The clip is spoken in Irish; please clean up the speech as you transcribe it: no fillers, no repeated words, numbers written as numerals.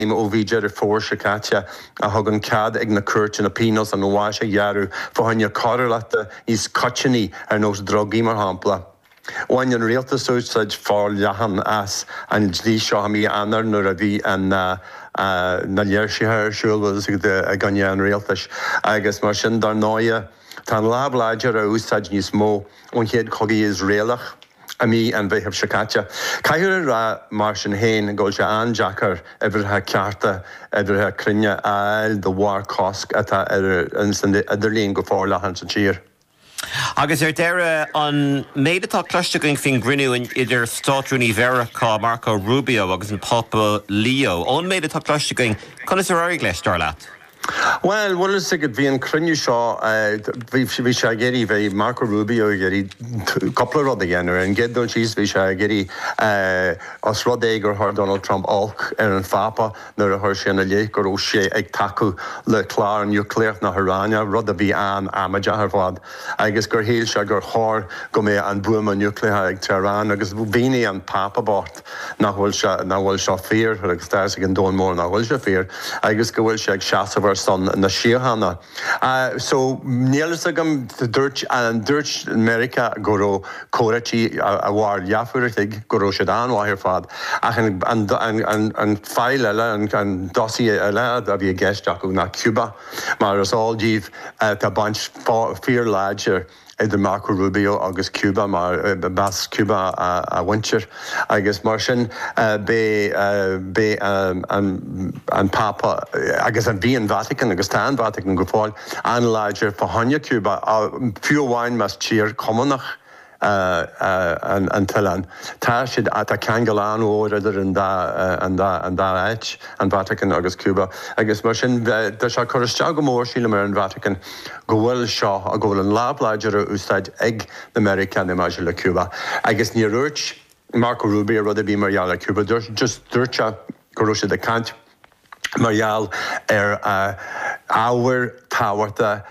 ó bhíidir fór se caite a thugann cad ag na cuirt na pinos an bháise dhearú fáinne carlata níos cotinaí ar nós drogaí mar hampla. Bhain an réaltas úsáid fáil lehan as an dlí seo mí anar nuair a bhí an na léirsithe arsúil a ganne an réaltas. Agus mar sin dar náide tá lábhláidir a úsáid níos mó ón chéad cogaí Israelach a mí an bheitheh secate. Caithear ra mar sin héin ggóil se anjaachar idirthe cearta idirthe crinne ail do bhhar cosc atá idirlíonn go fáil lehan sa tír. Agus deire an méadtá cloisteing fin grinú idir Stáitúní Verachá Marco Rubio agus an Papa Leo. Ón méadtá cloisteing chun is ar airg leis dar leat? Well, what is it? Bhí an cruinniú seo bhí se géirí bheith Marco Rubio géirí coppla rud a dhéanamh an gcéaddul síos bhí se géirí os rud é gur thar Donald Trump olc ar an fapa nuair a thuir sé na lé gur ó sé ag tacu le clár nucléach na Iráine rud a bhí an amaide ar fád. Agus gur héal se gur thir go mé an buama nucléaithe ag Teherán agus bhíine an papa bort nachhfuil se fér agus táir ag an dón mór nachhfuil se fér agus go bhfuil se ag seasamh son na síochanna. So nílas agam dúirt America go córatí a bhhar leafuirigh go sé anmhaithir fad ach an fáil eile an dosí eile a bhí geisteach na Cuba mar asáildíh tá baint fíor láidir idir Marco Rubio agus Cuba mar bas Cuba a winter agus mar sin bé an papa agus an bhí an Vatican agus tá an Vatican go fáil an láidir fáinne Cuba a fiúhhain mas tír comanach an tilan. Tá siad a ceangalán óir idir an dá éit an Vatican agus Cuba. Agus mar sin de se chuiriste go mór síle mar an Vatican go bhfuil seo a go bhfuil an lábláidir a úsáid ag na America na maidir le Cuba. Agus ní ruirt Marco Rubio rud a bhí margheall le Cuba, just dúirte go raibh siad a cant margheall ar ábhar táhairta